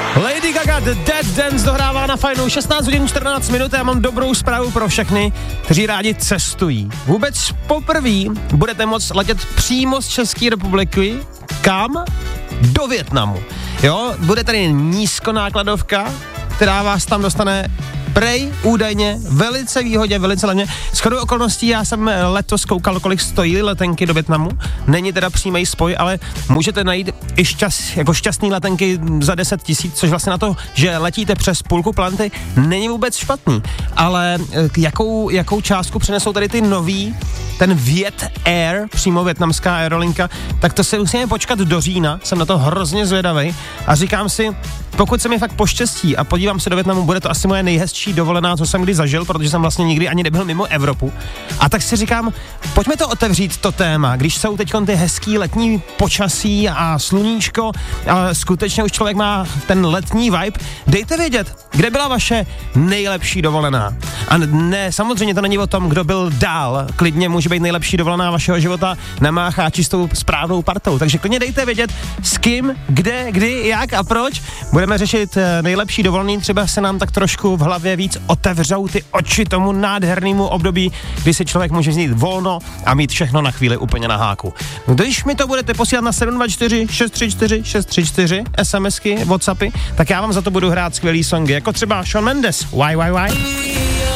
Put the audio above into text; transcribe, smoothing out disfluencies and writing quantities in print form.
Lady Gaga The Dead Dance dohrává na fajnou 16 hodin 14 minut. Já mám dobrou zprávu pro všechny, kteří rádi cestují. Vůbec poprvé budete moct letět přímo z České republiky. Kam? Do Vietnamu. Jo, bude tady nízkonákladovka, která vás tam dostane prej, údajně, velice výhodně, velice levně. Shodou okolností já jsem letos koukal, kolik stojí letenky do Vietnamu. Není teda přímý spoj, ale můžete najít i šťastný letenky za 10 000, což vlastně na to, že letíte přes půlku planety, není vůbec špatný. Ale jakou částku přinesou tady ty nový, ten Viet Air, přímo vietnamská aerolinka, tak to se musíme počkat do října, jsem na to hrozně zvědavej a říkám si, pokud se mi fakt poštěstí a podívám se do Vietnamu, bude to asi moje nejhezčí dovolená, co jsem kdy zažil, protože jsem vlastně nikdy ani nebyl mimo Evropu. A tak si říkám, pojďme to otevřít, to téma, když jsou teď ty hezký letní počasí a sluníčko a skutečně už člověk má ten letní vibe, dejte vědět, kde byla vaše nejlepší dovolená. A ne, samozřejmě to není o tom, kdo byl dál, klidně může být nejlepší dovolená vašeho života na Mácháči s tou správnou partou, takže klidně dejte vědět, s kým, kde, kdy, jak a proč. Budeme řešit nejlepší dovolený, třeba se nám tak trošku v hlavě víc otevřou ty oči tomu nádhernému období, kdy si člověk může znít volno a mít všechno na chvíli úplně na háku. Když mi to budete posílat na 724 634 634 SMSky, WhatsAppy, tak já vám za to budu hrát skvělý songy, jako třeba Shawn Mendes, Why.